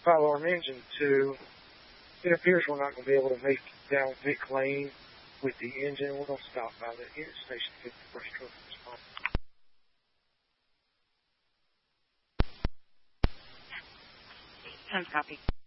5-alarm engine. 2, it appears we're not going to be able to make down Vic Lane with the engine. We're going to stop by the interstation to get the brush truck response. Sounds copy.